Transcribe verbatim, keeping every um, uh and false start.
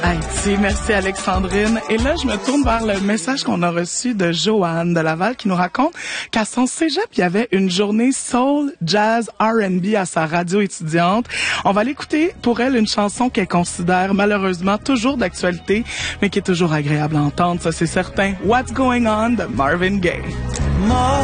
Haïti, merci Alexandrine. Et là, je me tourne vers le message qu'on a reçu de Joanne de Laval qui nous raconte qu'à son cégep, il y avait une journée soul, jazz, R and B à sa radio étudiante. On va l'écouter pour elle une chanson qu'elle considère malheureusement toujours d'actualité, mais qui est toujours agréable à entendre, ça c'est certain. What's Going On de Marvin Gaye.